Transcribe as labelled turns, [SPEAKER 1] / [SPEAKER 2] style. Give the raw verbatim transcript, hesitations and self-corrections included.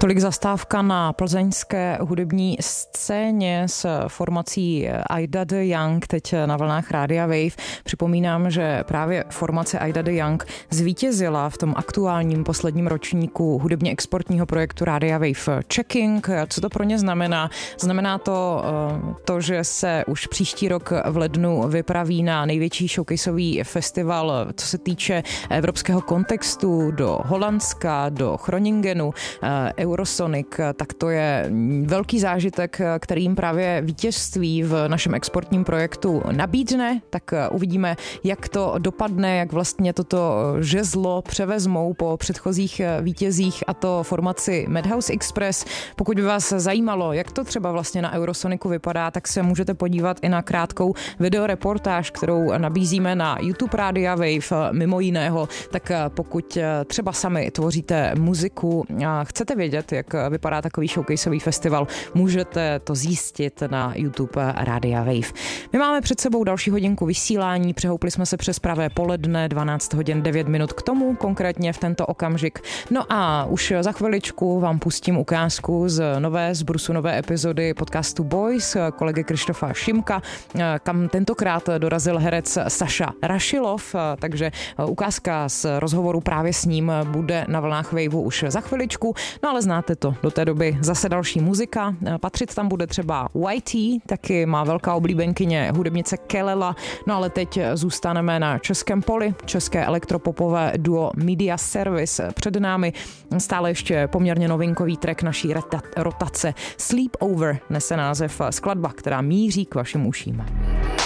[SPEAKER 1] Tolik zastávka na plzeňské hudební scéně s formací Ida the Young, teď na vlnách Rádia Wave. Připomínám, že právě formace Ida the Young zvítězila v tom aktuálním posledním ročníku hudebně exportního projektu Rádia Wave Checking. Co to pro ně znamená? Znamená to to, že se už příští rok v lednu vypraví na největší showcaseový festival, co se týče evropského kontextu, do Holandska, do Groningenu, Eurosonic, tak to je velký zážitek, kterým právě vítězství v našem exportním projektu nabídne, tak uvidíme, jak to dopadne, jak vlastně toto žezlo převezmou po předchozích vítězích, a to formaci Madhouse Express. Pokud by vás zajímalo, jak to třeba vlastně na Eurosonicu vypadá, tak se můžete podívat i na krátkou videoreportáž, kterou nabízíme na YouTube Rádia Wave, mimo jiného. Tak pokud třeba sami tvoříte muziku a chcete vědět, jak vypadá takový showcaseový festival, můžete to zjistit na YouTube Rádia Wave. My máme před sebou další hodinku vysílání, přehoupli jsme se přes pravé poledne, dvanáct hodin devět minut k tomu, konkrétně v tento okamžik. No a už za chviličku vám pustím ukázku z nové, z brusu nové epizody podcastu Boys kolegy Krištofa Šimka, kam tentokrát dorazil herec Saša Rašilov, takže ukázka z rozhovoru právě s ním bude na vlnách Waveu už za chviličku, no ale znáte to, do té doby zase další muzika, patřit tam bude třeba Y T, taky má velká oblíbenkyně hudebnice Kelela, no ale teď zůstaneme na českém poli, české elektropopové duo Media Service, před námi stále ještě poměrně novinkový track naší rotace Sleep Over nese název skladba, která míří k vašim uším.